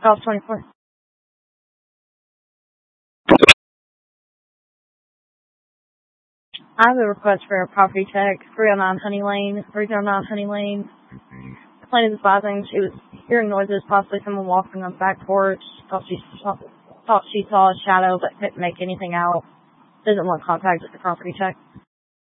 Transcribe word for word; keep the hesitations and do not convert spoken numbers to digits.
Golf twenty-four. I have a request for a property check, three oh nine Honey Lane, three oh nine Honey Lane. The plaintiff is advising she was hearing noises, possibly someone walking on the back porch. Thought she saw, thought she saw a shadow, but couldn't make anything out. Doesn't want contact with the property check.